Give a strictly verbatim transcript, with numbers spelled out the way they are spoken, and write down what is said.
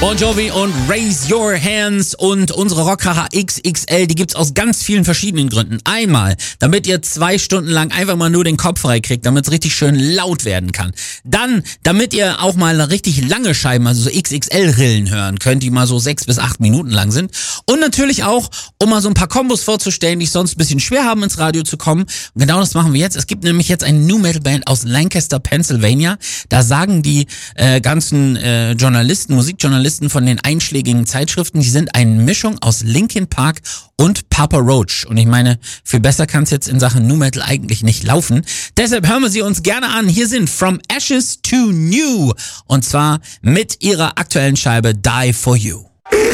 Bon Jovi und Raise Your Hands und unsere Rockkracher X X L, die gibt's aus ganz vielen verschiedenen Gründen. Einmal, damit ihr zwei Stunden lang einfach mal nur den Kopf frei kriegt, damit es richtig schön laut werden kann. Dann, damit ihr auch mal richtig lange Scheiben, also so X X L-Rillen hören könnt, die mal so sechs bis acht Minuten lang sind. Und natürlich auch, um mal so ein paar Kombos vorzustellen, die sonst ein bisschen schwer haben, ins Radio zu kommen. Und genau das machen wir jetzt. Es gibt nämlich jetzt eine New Metal Band aus Lancaster, Pennsylvania. Da sagen die äh, ganzen äh, Journalisten, Musikjournalisten von den einschlägigen Zeitschriften, die sind eine Mischung aus Linkin Park und Papa Roach. Und ich meine, viel besser kann es jetzt in Sachen Nu Metal eigentlich nicht laufen. Deshalb hören wir sie uns gerne an. Hier sind From Ashes to New. Und zwar mit ihrer aktuellen Scheibe Die For You.